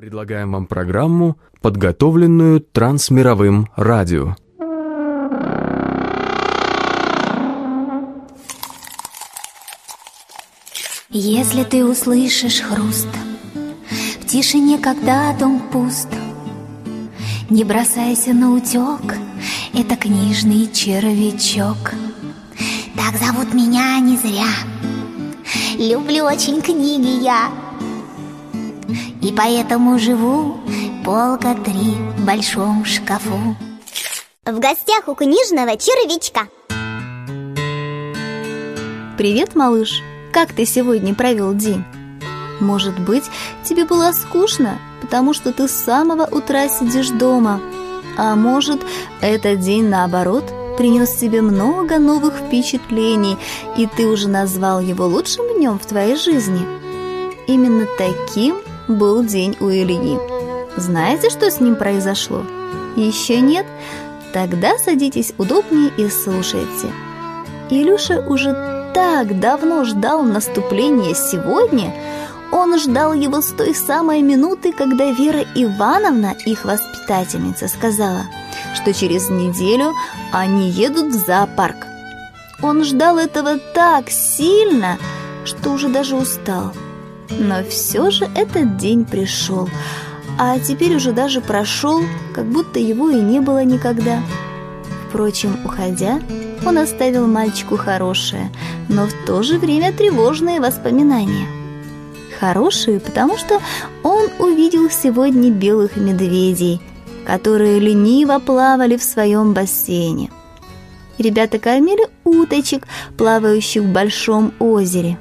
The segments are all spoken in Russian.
Предлагаем вам программу, подготовленную Трансмировым радио. Если ты услышишь хруст в тишине, когда дом пуст, не бросайся на утек, это книжный червячок. Так зовут меня не зря, люблю очень книги я, и поэтому живу полка 3 в большом шкафу. В гостях у книжного червячка. Привет, малыш! Как ты сегодня провел день? Может быть, тебе было скучно, потому что ты с самого утра сидишь дома. А может, этот день, наоборот, принес тебе много новых впечатлений, и ты уже назвал его лучшим днем в твоей жизни. Именно таким был день у Ильи. Знаете, что с ним произошло? Еще нет? Тогда садитесь удобнее и слушайте. Илюша уже так давно ждал наступления сегодня. Он ждал его с той самой минуты, когда Вера Ивановна, их воспитательница, сказала, что через неделю они едут в зоопарк. Он ждал этого так сильно, что уже даже устал. Но все же этот день пришел, а теперь уже даже прошел, как будто его и не было никогда. Впрочем, уходя, он оставил мальчику хорошее, но в то же время тревожные воспоминания. Хорошие, потому что он увидел сегодня белых медведей, которые лениво плавали в своем бассейне. Ребята кормили уточек, плавающих в большом озере.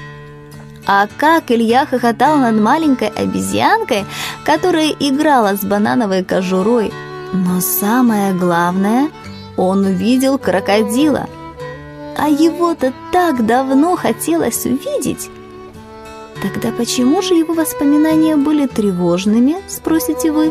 А как Илья хохотал над маленькой обезьянкой, которая играла с банановой кожурой. Но самое главное, он увидел крокодила. А его-то так давно хотелось увидеть. Тогда почему же его воспоминания были тревожными, спросите вы?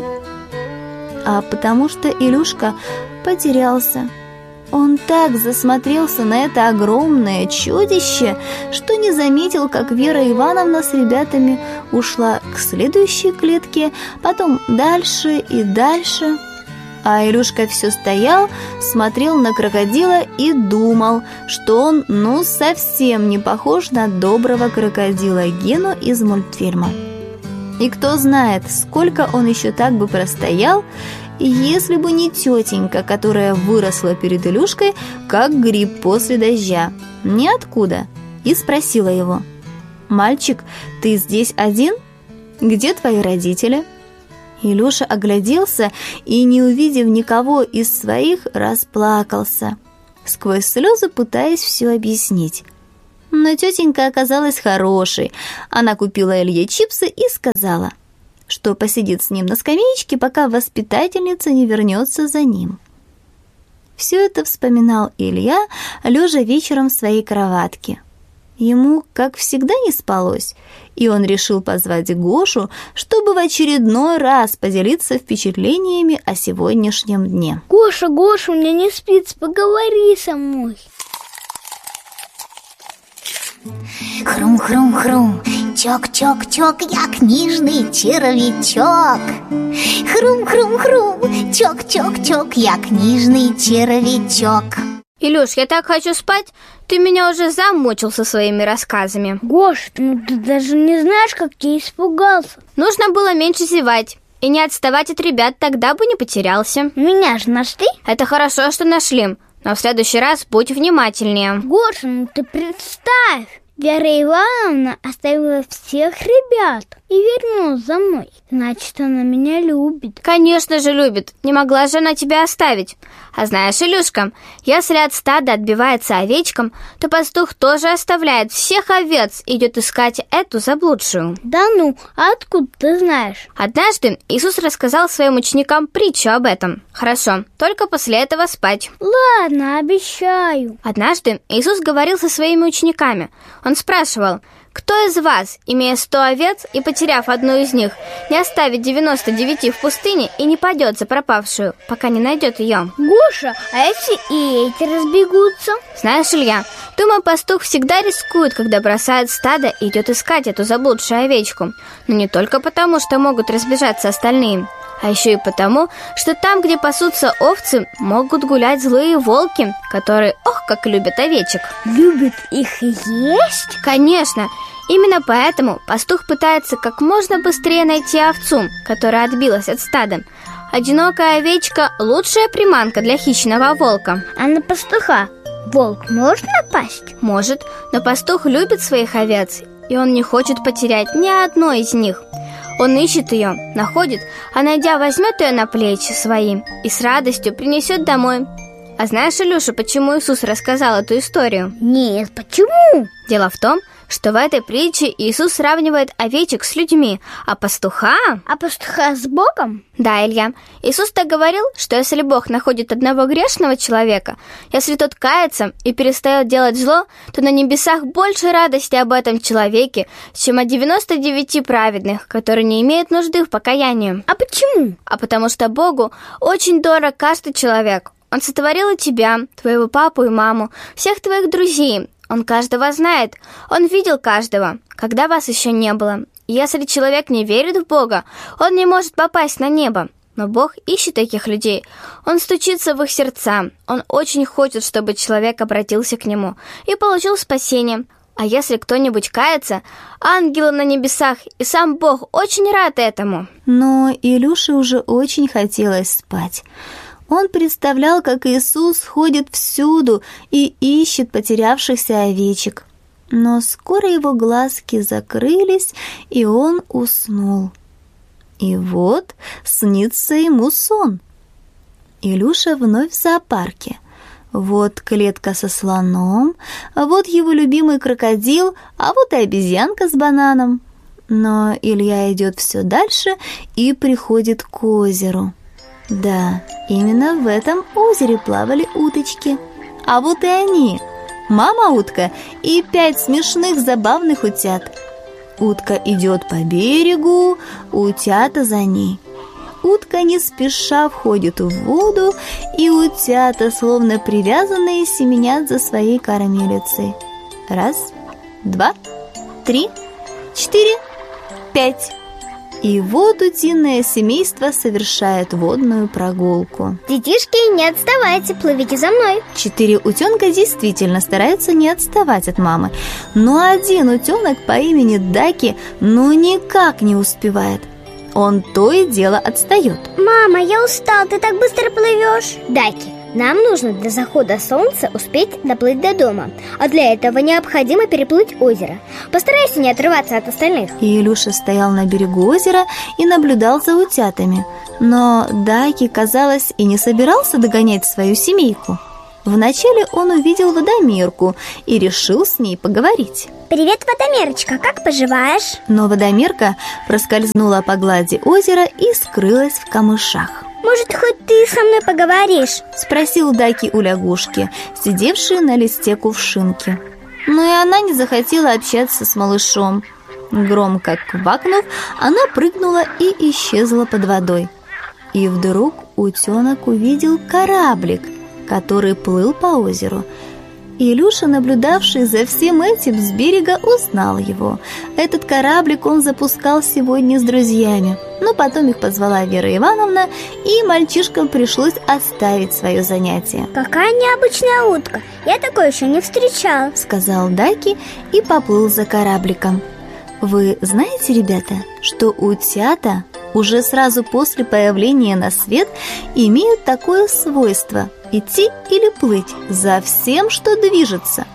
А потому что Илюшка потерялся. Он так засмотрелся на это огромное чудище, что не заметил, как Вера Ивановна с ребятами ушла к следующей клетке, потом дальше и дальше. А Илюшка все стоял, смотрел на крокодила и думал, что он совсем не похож на доброго крокодила Гену из мультфильма. И кто знает, сколько он еще так бы простоял, если бы не тетенька, которая выросла перед Илюшкой, как гриб после дождя, ниоткуда, и спросила его: «Мальчик, ты здесь один? Где твои родители?» Илюша огляделся и, не увидев никого из своих, расплакался, сквозь слезы пытаясь все объяснить. Но тетенька оказалась хорошей. Она купила Илье чипсы и сказала, что посидит с ним на скамеечке, пока воспитательница не вернется за ним. Все это вспоминал Илья, лежа вечером в своей кроватке. Ему, как всегда, не спалось, и он решил позвать Гошу, чтобы в очередной раз поделиться впечатлениями о сегодняшнем дне. Гоша, у меня не спится, поговори со мной. Хрум-хрум-хрум, чок-чок-чок, я книжный червячок. Хрум-хрум-хрум, чок-чок-чок, я книжный червячок. Илюш, я так хочу спать, ты меня уже замучил со своими рассказами. Гош, ты даже не знаешь, как я испугался. Нужно было меньше зевать и не отставать от ребят, тогда бы не потерялся. Меня же нашли? Это хорошо, что нашли, но в следующий раз будь внимательнее. Гоша, ты представь, Вера Ивановна оставила всех ребят и вернулась за мной. Значит, она меня любит. Конечно же любит, не могла же она тебя оставить. А знаешь, Илюшка, если от стада отбивается овечкам, то пастух тоже оставляет всех овец и идет искать эту заблудшую. Да ну, а откуда ты знаешь? Однажды Иисус рассказал своим ученикам притчу об этом. Хорошо, только после этого спать. Ладно, обещаю. Однажды Иисус говорил со своими учениками. Он спрашивал: Кто из вас, имея 100 овец и потеряв одну из них, не оставит 99 в пустыне и не пойдет за пропавшую, пока не найдет ее? Гоша, а если и эти разбегутся? Знаешь, Илья, думаю, пастух всегда рискует, когда бросает стадо и идет искать эту заблудшую овечку. Но не только потому, что могут разбежаться остальные, а еще и потому, что там, где пасутся овцы, могут гулять злые волки, которые, как любят овечек. Любят их есть? Конечно, именно поэтому пастух пытается как можно быстрее найти овцу, которая отбилась от стада. Одинокая овечка – лучшая приманка для хищного волка. А на пастуха волк может напасть? Может, но пастух любит своих овец, и он не хочет потерять ни одной из них. Он ищет ее, находит, а найдя, возьмет ее на плечи свои и с радостью принесет домой. А знаешь, Илюша, почему Иисус рассказал эту историю? Нет, почему? Дело в том, что в этой притче Иисус сравнивает овечек с людьми, а пастуха... А пастуха с Богом? Да, Илья. Иисус так говорил, что если Бог находит одного грешного человека, если тот кается и перестает делать зло, то на небесах больше радости об этом человеке, чем о 99 праведных, которые не имеют нужды в покаянии. А почему? А потому что Богу очень дорог каждый человек. Он сотворил и тебя, твоего папу и маму, всех твоих друзей. Он каждого знает, он видел каждого, когда вас еще не было. И если человек не верит в Бога, он не может попасть на небо. Но Бог ищет таких людей, он стучится в их сердца, он очень хочет, чтобы человек обратился к нему и получил спасение. А если кто-нибудь кается, ангелы на небесах и сам Бог очень рад этому. Но Илюше уже очень хотелось спать. Он представлял, как Иисус ходит всюду и ищет потерявшихся овечек. Но скоро его глазки закрылись, и он уснул. И вот снится ему сон. Илюша вновь в зоопарке. Вот клетка со слоном, а вот его любимый крокодил, а вот и обезьянка с бананом. Но Илья идет все дальше и приходит к озеру. Да, именно в этом озере плавали уточки. А вот и они, мама-утка и 5 смешных забавных утят. Утка идет по берегу, утята за ней. Утка не спеша входит в воду, и утята, словно привязанные, семенят за своей кормилицей. 1, 2, 3, 4, 5. И вот утиное семейство совершает водную прогулку. Детишки, не отставайте, плывите за мной. 4 утенка действительно стараются не отставать от мамы, но один утенок по имени Даки никак не успевает. Он то и дело отстает. Мама, я устал, ты так быстро плывешь. Даки, нам нужно до захода солнца успеть доплыть до дома, а для этого необходимо переплыть озеро. Постарайся не отрываться от остальных. И Илюша стоял на берегу озера и наблюдал за утятами. Но Даки, казалось, и не собирался догонять свою семейку. Вначале он увидел водомерку и решил с ней поговорить. Привет, водомерочка, как поживаешь? Но водомерка проскользнула по глади озера и скрылась в камышах. Может, хоть ты со мной поговоришь? Спросил Даки у лягушки, сидевшей на листе кувшинки. Но и она не захотела общаться с малышом. Громко квакнув, она прыгнула и исчезла под водой. И вдруг утенок увидел кораблик, который плыл по озеру. Илюша, наблюдавший за всем этим с берега, узнал его. Этот кораблик он запускал сегодня с друзьями. Но потом их позвала Вера Ивановна, и мальчишкам пришлось оставить свое занятие. Какая необычная утка, я такой еще не встречал, сказал Даки и поплыл за корабликом. Вы знаете, ребята, что утята уже сразу после появления на свет имеют такое свойство – идти или плыть за всем, что движется.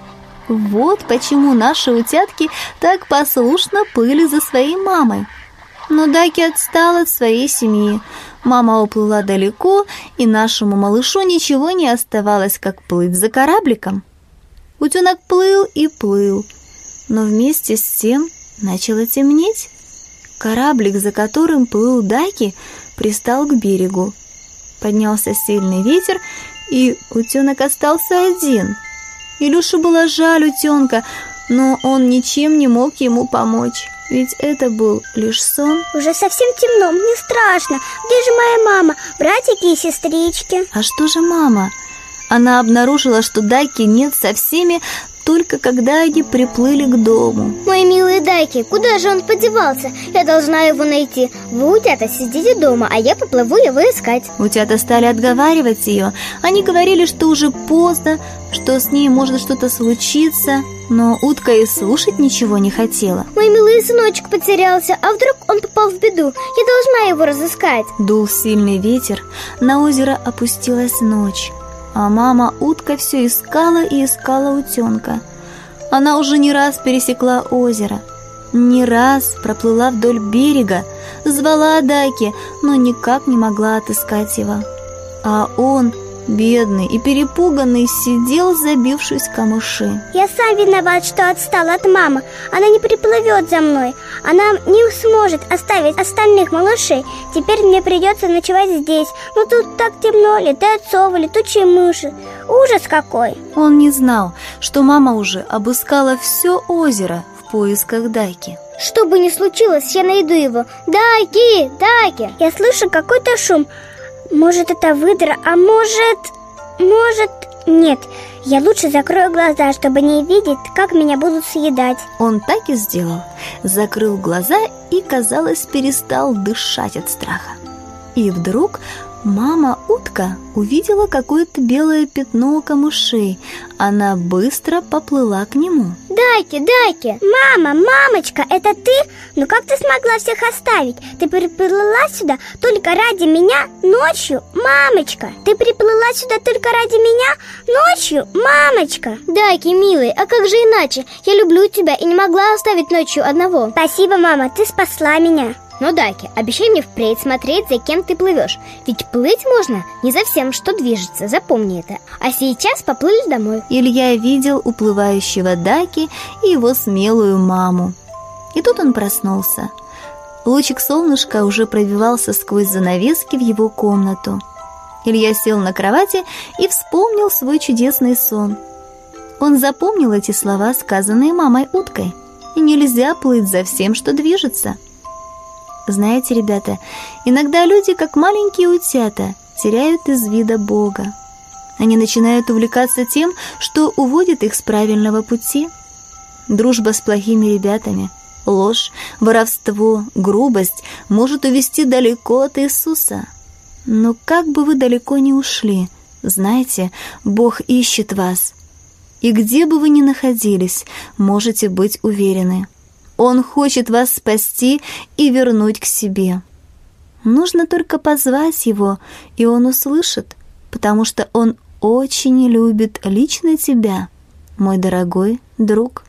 Вот почему наши утятки так послушно плыли за своей мамой. Но Даки отстал от своей семьи. Мама уплыла далеко, и нашему малышу ничего не оставалось, как плыть за корабликом. Утенок плыл и плыл, но вместе с тем начало темнеть. Кораблик, за которым плыл Даки, пристал к берегу. Поднялся сильный ветер, и утенок остался один. Илюше было жаль утенка. но он ничем не мог ему помочь, ведь это был лишь сон. Уже совсем темно, мне страшно. Где же моя мама, братики и сестрички? А что же мама? Она обнаружила, что Дайки нет со всеми, только когда они приплыли к дому. Мой милый Дайки, куда же он подевался? Я должна его найти. Вы, утята, сидите дома, а я поплыву его искать. Утята стали отговаривать ее. Они говорили, что уже поздно, что с ней может что-то случиться. Но утка и слушать ничего не хотела. Мой милый сыночек потерялся, а вдруг он попал в беду? Я должна его разыскать. Дул сильный ветер, на озеро опустилась ночь. А мама утка все искала и искала утенка. Она уже не раз пересекла озеро, не раз проплыла вдоль берега, звала Дайки, но никак не могла отыскать его. А он, бедный и перепуганный, сидел, забившись в камыши. Я сам виноват, что отстал от мамы. Она не приплывет за мной. Она не сможет оставить остальных малышей. Теперь мне придется ночевать здесь. Но тут так темно, летают совы, летучие мыши. Ужас какой! Он не знал, что мама уже обыскала все озеро в поисках Дайки. Что бы ни случилось, я найду его. Дайки, Дайки! Я слышу какой-то шум. Может, это выдра, а может... Нет, я лучше закрою глаза, чтобы не видеть, как меня будут съедать. Он так и сделал. Закрыл глаза и, казалось, перестал дышать от страха. И вдруг мама-утка увидела какое-то белое пятно у камышей. Она быстро поплыла к нему. Дайки, Дайки! Мама, мамочка, это ты? Ну как ты смогла всех оставить? Ты приплыла сюда только ради меня ночью, мамочка? Ты приплыла сюда только ради меня ночью, мамочка? Дайки, милый, а как же иначе? Я люблю тебя и не могла оставить ночью одного. Спасибо, мама, ты спасла меня. Но, Дайки, обещай мне впредь смотреть, за кем ты плывешь. Ведь плыть можно не за всем, что движется, запомни это. А сейчас поплыли домой. Илья видел уплывающего Дайки и его смелую маму. И тут он проснулся. Лучик солнышка уже пробивался сквозь занавески в его комнату. Илья сел на кровати и вспомнил свой чудесный сон. Он запомнил эти слова, сказанные мамой-уткой. И нельзя плыть за всем, что движется. Знаете, ребята, иногда люди, как маленькие утята, теряют из вида Бога. Они начинают увлекаться тем, что уводит их с правильного пути. Дружба с плохими ребятами, ложь, воровство, грубость может увести далеко от Иисуса. Но как бы вы далеко ни ушли, знаете, Бог ищет вас. И где бы вы ни находились, можете быть уверены. Он хочет вас спасти и вернуть к себе. Нужно только позвать Его, и Он услышит, потому что Он очень любит лично тебя, мой дорогой друг.